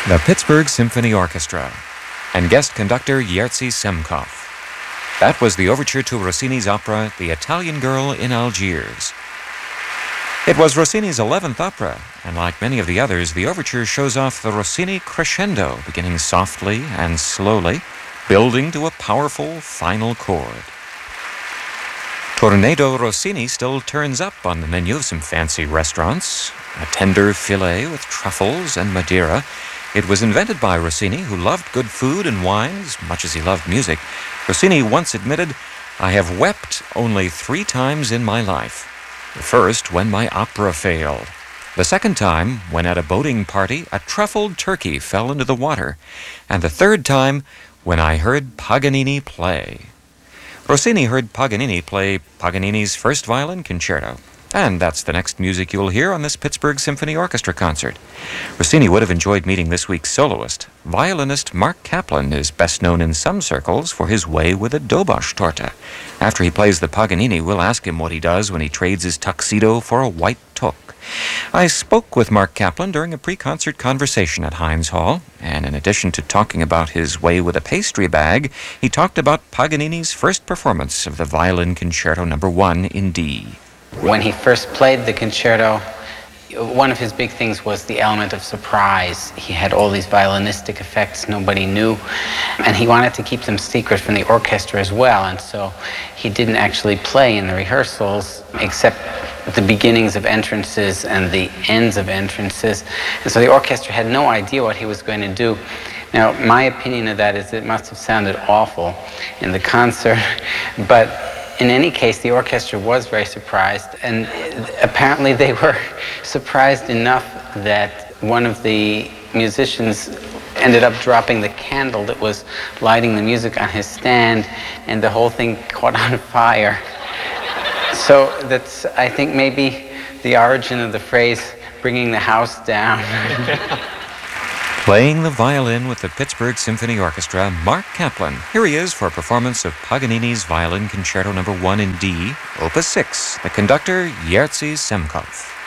The Pittsburgh Symphony Orchestra and guest conductor Jerzy Semkov. That was the overture to Rossini's opera, The Italian Girl in Algiers. It was Rossini's 11th opera, and like many of the others, the overture shows off the Rossini crescendo, beginning softly and slowly, building to a powerful final chord. Tornado Rossini still turns up on the menu of some fancy restaurants. A tender filet with truffles and Madeira. It was invented by Rossini, who loved good food and wine as much as he loved music. Rossini once admitted, "I have wept only 3 times in my life. The first, when my opera failed. The second time, when at a boating party, a truffled turkey fell into the water. And the third time, when I heard Paganini play." Rossini heard Paganini play Paganini's first violin concerto. And that's the next music you'll hear on this Pittsburgh Symphony Orchestra concert. Rossini would have enjoyed meeting this week's soloist. Violinist Mark Kaplan is best known in some circles for his way with a Dobosh torta. After he plays the Paganini, we'll ask him what he does when he trades his tuxedo for a white toque. I spoke with Mark Kaplan during a pre-concert conversation at Heinz Hall, and in addition to talking about his way with a pastry bag, he talked about Paganini's first performance of the Violin Concerto No. 1 in D. When he first played the concerto, one of his big things was the element of surprise. He had all these violinistic effects nobody knew, and he wanted to keep them secret from the orchestra as well, and so he didn't actually play in the rehearsals except the beginnings of entrances and the ends of entrances, and so the orchestra had no idea what he was going to do. Now, my opinion of that is it must have sounded awful in the concert, but in any case, the orchestra was very surprised, and apparently they were surprised enough that one of the musicians ended up dropping the candle that was lighting the music on his stand, and the whole thing caught on fire. So that's, I think, maybe the origin of the phrase, bringing the house down. Playing the violin with the Pittsburgh Symphony Orchestra, Mark Kaplan. Here he is for a performance of Paganini's Violin Concerto No. 1 in D, Opus 6, the conductor Jerzy Semkov.